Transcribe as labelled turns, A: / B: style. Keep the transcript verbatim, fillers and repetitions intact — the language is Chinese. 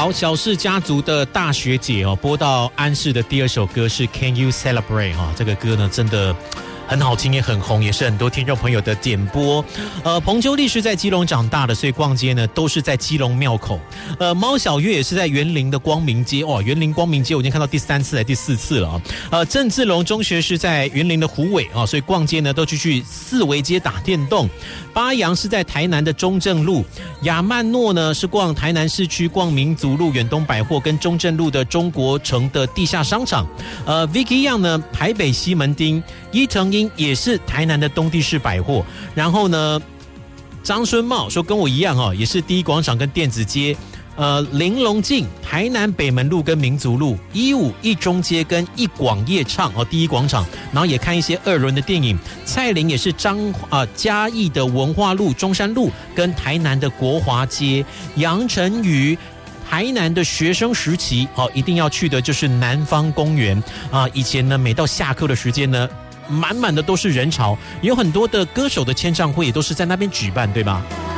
A: 好，小氏家族的大学姐哦，播到安室的第二首歌是 Can You Celebrate 哈、哦，这个歌呢真的很好听，也很红，也是很多听众朋友的点播。呃，彭秋丽是在基隆长大的，所以逛街呢都是在基隆庙口。呃，猫小月也是在园林的光明街，哇，园林光明街我已经看到第三次还第四次了啊。呃，郑志龙中学是在园林的虎尾啊，所以逛街呢都去去四维街打电动。巴阳是在台南的中正路，亚曼诺呢是逛台南市区，逛民族路、远东百货跟中正路的中国城的地下商场。呃 ，Vicky Yang 呢台北西门町，伊藤英也是台南的东地市百货。然后呢，张孙茂说跟我一样哦，也是第一广场跟电子街。呃，玲珑径、台南北门路跟民族路，一五一中街跟一广夜唱哦，第一广场，然后也看一些二轮的电影。蔡琳也是彰啊、呃、嘉义的文化路、中山路跟台南的国华街。杨晨宇台南的学生时期，好、哦，一定要去的就是南方公园啊。以前呢，每到下课的时间呢，满满的都是人潮，有很多的歌手的签唱会也都是在那边举办，对吧？